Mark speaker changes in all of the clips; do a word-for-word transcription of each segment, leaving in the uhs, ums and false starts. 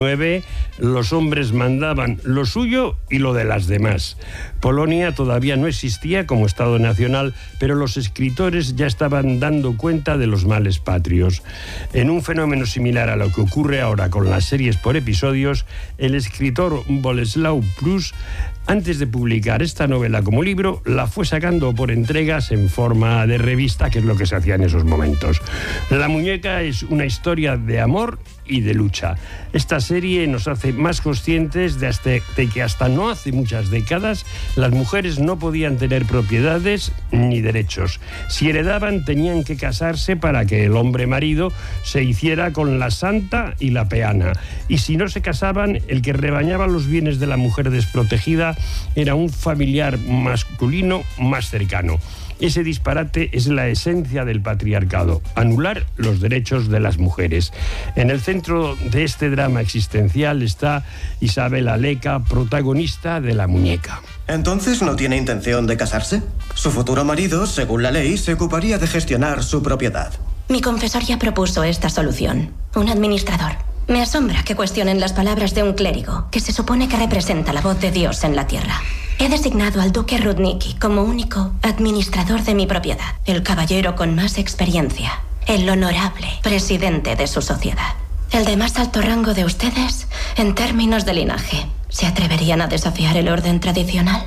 Speaker 1: los hombres mandaban lo suyo y lo de las demás. Polonia todavía no existía como Estado nacional, pero los escritores ya estaban dando cuenta de los males patrios. En un fenómeno similar a lo que ocurre ahora con las series por episodios, el escritor Bolesław Prus, antes de publicar esta novela como libro, la fue sacando por entregas en forma de revista, que es lo que se hacía en esos momentos. La muñeca es una historia de amor y de lucha. Esta serie nos hace más conscientes de, hasta, de que hasta no hace muchas décadas las mujeres no podían tener propiedades ni derechos. Si heredaban, tenían que casarse para que el hombre marido se hiciera con la santa y la peana. Y si no se casaban, el que rebañaba los bienes de la mujer desprotegida era un familiar masculino más cercano. Ese disparate es la esencia del patriarcado, anular los derechos de las mujeres. En el centro de este drama existencial está Isabela Leca, protagonista de La muñeca.
Speaker 2: ¿Entonces no tiene intención de casarse? Su futuro marido, según la ley, se ocuparía de gestionar su propiedad.
Speaker 3: Mi confesor ya propuso esta solución. Un administrador. Me asombra que cuestionen las palabras de un clérigo, que se supone que representa la voz de Dios en la tierra. He designado al duque Rudnicki como único administrador de mi propiedad, el caballero con más experiencia, el honorable presidente de su sociedad. El de más alto rango de ustedes, en términos de linaje, ¿se atreverían a desafiar el orden tradicional?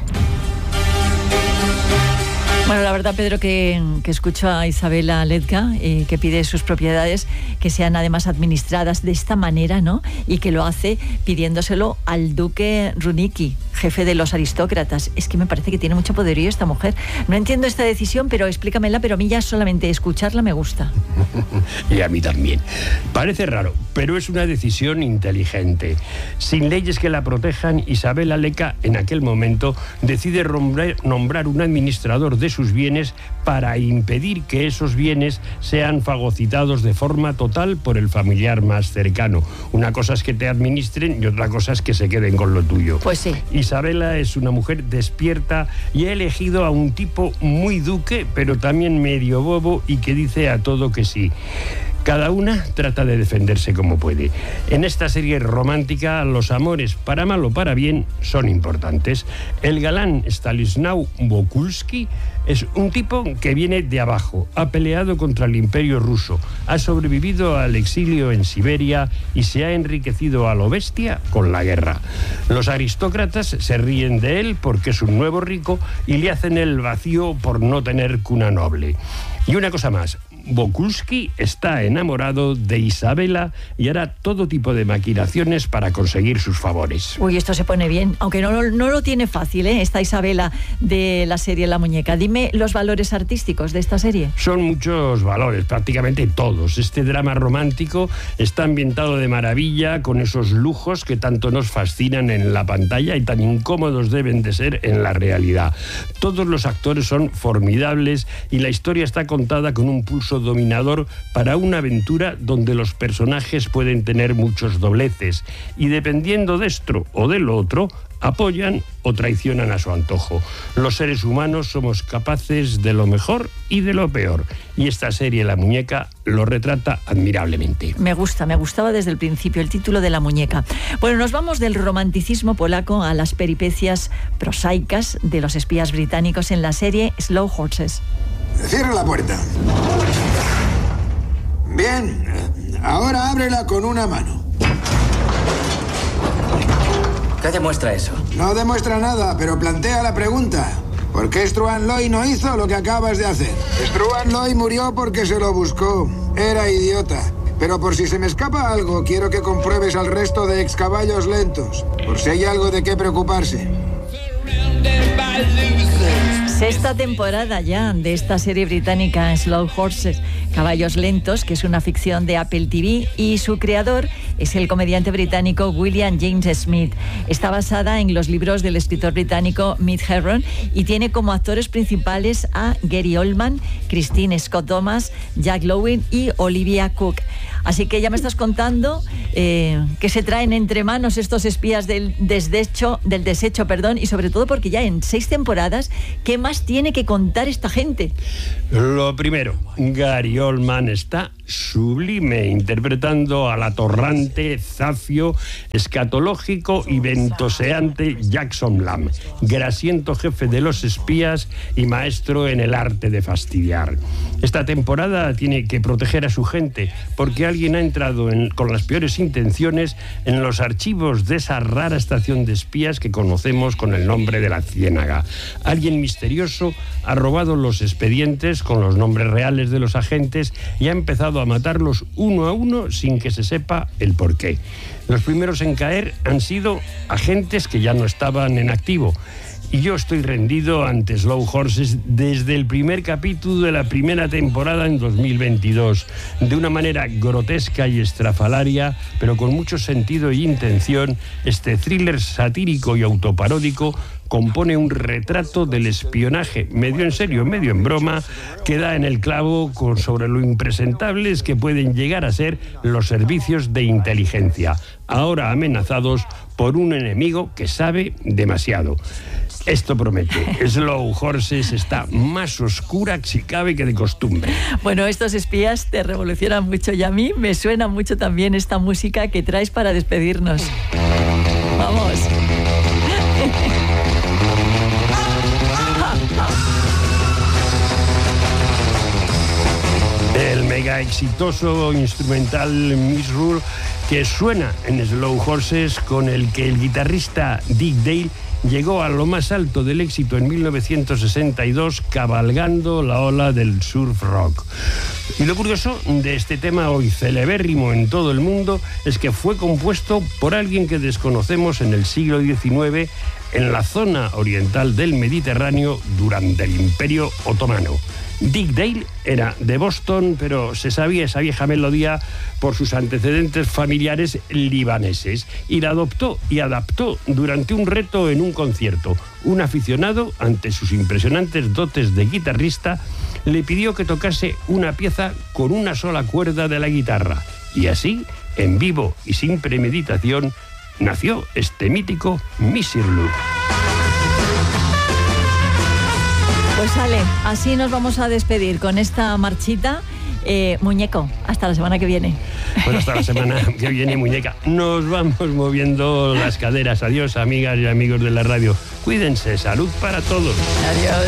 Speaker 4: Bueno, la verdad, Pedro, que, que escucho a Isabela Leca, eh, que pide sus propiedades que sean además administradas de esta manera, ¿no? Y que lo hace pidiéndoselo al duque Rudnicki, jefe de los aristócratas. Es que me parece que tiene mucho poderío esta mujer. No entiendo esta decisión, pero explícamela, pero a mí ya solamente escucharla me gusta.
Speaker 1: Y a mí también. Parece raro, pero es una decisión inteligente. Sin leyes que la protejan, Isabela Leca en aquel momento decide nombrar, nombrar un administrador de sus bienes para impedir que esos bienes sean fagocitados de forma total por el familiar más cercano. Una cosa es que te administren y otra cosa es que se queden con lo tuyo.
Speaker 4: Pues sí.
Speaker 1: Isabela es una mujer despierta y ha elegido a un tipo muy duque, pero también medio bobo y que dice a todo que sí. Cada una trata de defenderse como puede. En esta serie romántica, los amores, para mal o para bien, son importantes. El galán Stanislaw Wokulski es un tipo que viene de abajo, ha peleado contra el Imperio ruso, ha sobrevivido al exilio en Siberia y se ha enriquecido a lo bestia con la guerra. Los aristócratas se ríen de él porque es un nuevo rico y le hacen el vacío por no tener cuna noble. Y una cosa más, Wokulski está enamorado de Isabela y hará todo tipo de maquinaciones para conseguir sus favores.
Speaker 4: Uy, esto se pone bien, aunque no, no lo tiene fácil, ¿eh? Esta Isabela de la serie La muñeca. Dime los valores artísticos de esta serie.
Speaker 1: Son muchos valores, prácticamente todos. Este drama romántico está ambientado de maravilla, con esos lujos que tanto nos fascinan en la pantalla y tan incómodos deben de ser en la realidad. Todos los actores son formidables y la historia está contada con un pulso dominador para una aventura donde los personajes pueden tener muchos dobleces y dependiendo de esto o de lo otro, apoyan o traicionan a su antojo. Los seres humanos somos capaces de lo mejor y de lo peor. Y esta serie, La muñeca, lo retrata admirablemente.
Speaker 4: Me gusta, me gustaba desde el principio el título de La muñeca. Bueno, nos vamos del romanticismo polaco a las peripecias prosaicas de los espías británicos en la serie Slow Horses.
Speaker 5: Cierra la puerta. Bien, ahora ábrela con una mano.
Speaker 2: ¿Qué demuestra eso?
Speaker 5: No demuestra nada, pero plantea la pregunta. ¿Por qué Struan Loy no hizo lo que acabas de hacer? Struan Loy murió porque se lo buscó. Era idiota. Pero por si se me escapa algo, quiero que compruebes al resto de excaballos lentos. Por si hay algo de qué preocuparse.
Speaker 4: Sexta temporada ya de esta serie británica Slow Horses, Caballos Lentos, que es una ficción de Apple T V y su creador es el comediante británico William James Smith. Está basada en los libros del escritor británico Mitch Herron y tiene como actores principales a Gary Oldman, Christine Scott Thomas, Jack Lowin y Olivia Cook. Así que ya me estás contando eh, que se traen entre manos estos espías del desdecho, del desecho, perdón, y sobre todo porque ya en seis temporadas, ¿qué más tiene que contar esta gente?
Speaker 1: Lo primero, Gary Oldman está sublime, interpretando al atorrante, zafio, escatológico y ventoseante Jackson Lamb, grasiento jefe de los espías y maestro en el arte de fastidiar. Esta temporada tiene que proteger a su gente porque alguien ha entrado en, con las peores intenciones en los archivos de esa rara estación de espías que conocemos con el nombre de la Ciénaga. Alguien misterioso ha robado los expedientes con los nombres reales de los agentes y ha empezado a matarlos uno a uno sin que se sepa el porqué. Los primeros en caer han sido agentes que ya no estaban en activo. Y yo estoy rendido ante Slow Horses desde el primer capítulo de la primera temporada en dos mil veintidós, de una manera grotesca y estrafalaria, pero con mucho sentido y intención. Este thriller satírico y autoparódico compone un retrato del espionaje, medio en serio, medio en broma, que da en el clavo con sobre lo impresentables que pueden llegar a ser los servicios de inteligencia, ahora amenazados por un enemigo que sabe demasiado. Esto promete. Slow Horses está más oscura, si cabe, que de costumbre.
Speaker 4: Bueno, estos espías te revolucionan mucho y a mí me suena mucho también esta música que traes para despedirnos. Vamos.
Speaker 1: El mega exitoso instrumental Misrule que suena en Slow Horses, con el que el guitarrista Dick Dale llegó a lo más alto del éxito en mil novecientos sesenta y dos, cabalgando la ola del surf rock. Y lo curioso de este tema, hoy celebérrimo en todo el mundo, es que fue compuesto por alguien que desconocemos en el siglo diecinueve en la zona oriental del Mediterráneo durante el Imperio Otomano. Dick Dale era de Boston, pero se sabía esa vieja melodía por sus antecedentes familiares libaneses y la adoptó y adaptó durante un reto en un concierto. Un aficionado, ante sus impresionantes dotes de guitarrista, le pidió que tocase una pieza con una sola cuerda de la guitarra. Y así, en vivo y sin premeditación, nació este mítico Misirlu.
Speaker 4: Pues sale, así nos vamos a despedir con esta marchita. Eh, muñeco, hasta la semana que viene.
Speaker 1: Bueno, hasta la semana que viene, muñeca. Nos vamos moviendo las caderas. Adiós, amigas y amigos de la radio. Cuídense, salud para todos.
Speaker 4: Adiós.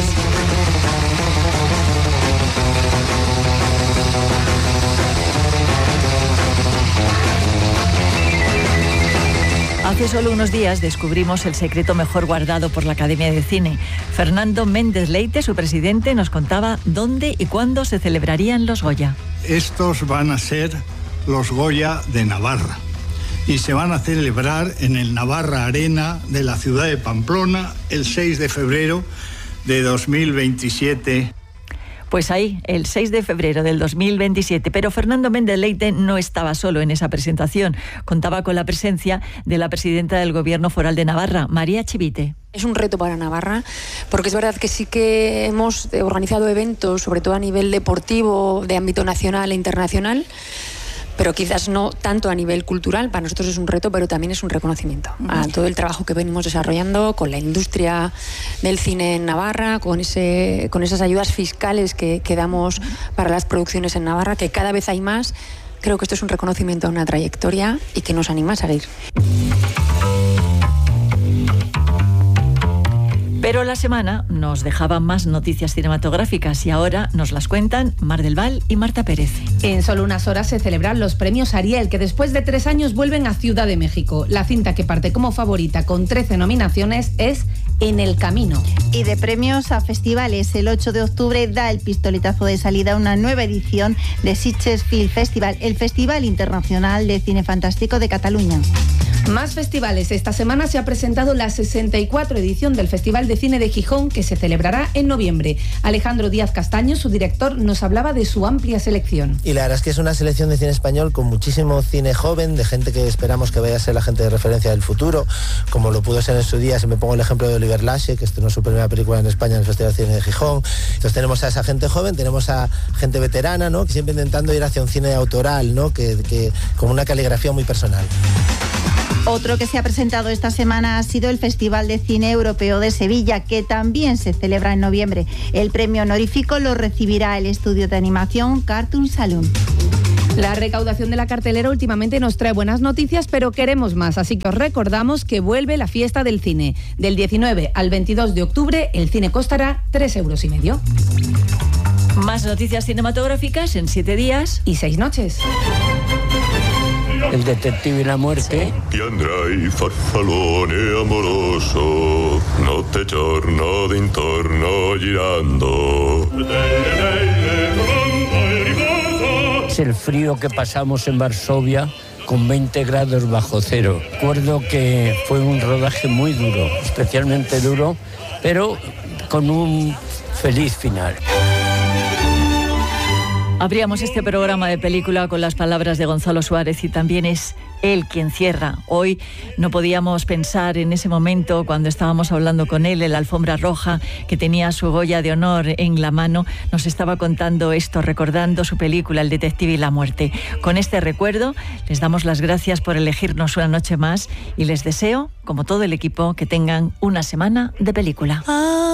Speaker 4: Hace solo unos días descubrimos el secreto mejor guardado por la Academia de Cine. Fernando Méndez Leite, su presidente, nos contaba dónde y cuándo se celebrarían los Goya.
Speaker 6: Estos van a ser los Goya de Navarra y se van a celebrar en el Navarra Arena de la ciudad de Pamplona el seis de febrero de dos mil veintisiete.
Speaker 4: Pues ahí, el seis de febrero del dos mil veintisiete. Pero Fernando Méndez Leite no estaba solo en esa presentación. Contaba con la presencia de la presidenta del Gobierno Foral de Navarra, María Chivite.
Speaker 7: Es un reto para Navarra, porque es verdad que sí que hemos organizado eventos, sobre todo a nivel deportivo, de ámbito nacional e internacional, pero quizás no tanto a nivel cultural. Para nosotros es un reto, pero también es un reconocimiento a todo el trabajo que venimos desarrollando con la industria del cine en Navarra, con ese, con esas ayudas fiscales que, que damos para las producciones en Navarra, que cada vez hay más. Creo que esto es un reconocimiento a una trayectoria y que nos anima a seguir.
Speaker 4: Pero la semana nos dejaba más noticias cinematográficas y ahora nos las cuentan Mar del Val y Marta Pérez.
Speaker 8: En solo unas horas se celebran los premios Ariel, que después de tres años vuelven a Ciudad de México. La cinta que parte como favorita con trece nominaciones es En el Camino.
Speaker 9: Y de premios a festivales, el ocho de octubre da el pistoletazo de salida a una nueva edición de Sitges Film Festival, el Festival Internacional de Cine Fantástico de Cataluña.
Speaker 8: Más festivales. Esta semana se ha presentado la sesenta y cuatro edición del Festival de Cine de Gijón, que se celebrará en noviembre. Alejandro Díaz Castaño, su director, nos hablaba de su amplia selección.
Speaker 10: Y la verdad es que es una selección de cine español con muchísimo cine joven, de gente que esperamos que vaya a ser la gente de referencia del futuro, como lo pudo ser en su día. Si me pongo el ejemplo de Oliver Lache, que estrenó su primera película en España en el Festival de Cine de Gijón. Entonces tenemos a esa gente joven, tenemos a gente veterana, ¿no?, que siempre intentando ir hacia un cine autoral, ¿no?, que, que con una caligrafía muy personal.
Speaker 9: Otro que se ha presentado esta semana ha sido el Festival de Cine Europeo de Sevilla, que también se celebra en noviembre. El premio honorífico lo recibirá el estudio de animación Cartoon Saloon.
Speaker 8: La recaudación de la cartelera últimamente nos trae buenas noticias, pero queremos más, así que os recordamos que vuelve la fiesta del cine. Del diecinueve al veintidós de octubre, el cine costará tres euros y medio.
Speaker 4: Más noticias cinematográficas en siete días
Speaker 8: y seis noches.
Speaker 11: El detective y la muerte.
Speaker 12: Ti andrai farfallone amoroso, notte giorno d'intorno girando.
Speaker 11: Es el frío que pasamos en Varsovia con veinte grados bajo cero. Recuerdo que fue un rodaje muy duro, especialmente duro, pero con un feliz final.
Speaker 4: Abríamos este programa de película con las palabras de Gonzalo Suárez y también es él quien cierra. Hoy no podíamos pensar en ese momento cuando estábamos hablando con él en la alfombra roja, que tenía su Goya de honor en la mano. Nos estaba contando esto, recordando su película El detective y la muerte. Con este recuerdo les damos las gracias por elegirnos una noche más y les deseo, como todo el equipo, que tengan una semana de película.